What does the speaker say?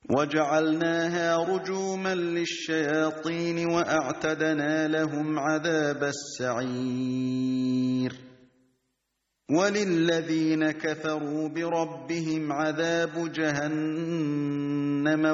وَجَعَلْنَاهَا رُجُومًا لِّلشَّيَاطِينِ وَأَعْتَدْنَا لَهُمْ عَذَابَ السَّعِيرِ وَلِلَّذِينَ كَفَرُوا بِرَبِّهِمْ عَذَابُ جَهَنَّمَ